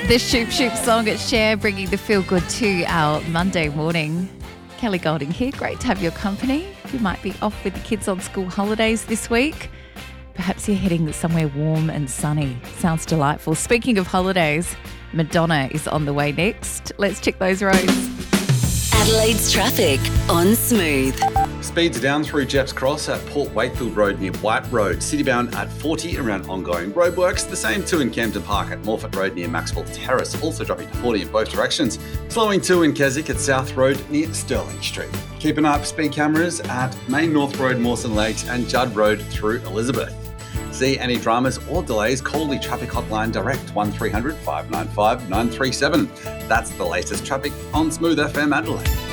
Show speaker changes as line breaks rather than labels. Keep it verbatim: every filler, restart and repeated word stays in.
The Shoop Shoop song at Cher, bringing the feel good to our Monday morning. Kelly Golding here. Great to have your company. You might be off with the kids on school holidays this week. Perhaps you're heading somewhere warm and sunny. Sounds delightful. Speaking of holidays, Madonna is on the way next. Let's check those roads.
Adelaide's traffic on Smooth.
Speeds down through Jepps Cross at Port Wakefield Road near White Road. Citybound at forty around ongoing roadworks. The same too in Camden Park at Morfett Road near Maxwell Terrace. Also dropping to forty in both directions. Slowing too in Keswick at South Road near Stirling Street. Keep an eye for speed cameras at Main North Road, Mawson Lakes and Judd Road through Elizabeth. See any dramas or delays, call the traffic hotline direct one three hundred, five nine five, nine three seven. That's the latest traffic on Smooth F M Adelaide.